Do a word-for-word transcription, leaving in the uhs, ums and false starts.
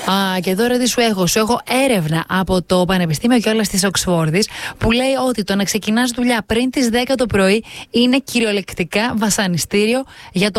Α, και τώρα τι σου έχω. Σου έχω έρευνα από το Πανεπιστήμιο κιόλας της Οξφόρδης που λέει ότι το να ξεκινάς δουλειά πριν τις δέκα το πρωί είναι κυριολεκτικά βασανιστήριο για το